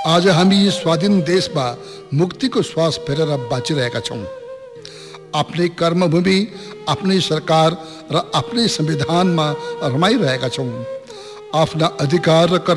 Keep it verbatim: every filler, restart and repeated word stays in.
आज हामी स्वाधीन देशमा मुक्तिको श्वास फेरेर बाँचिरहेका छौं। आफ्नै कर्मभूमि, आफ्नै सरकार र आफ्नै संविधानमा रमाइरहेका छौं। आफ्ना अधिकार र